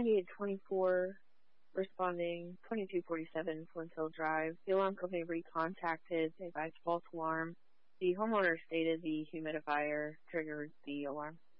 9824 responding 2247 Flint Hill Drive. The alarm company recontacted. They advised false alarm. The homeowner stated the humidifier triggered the alarm.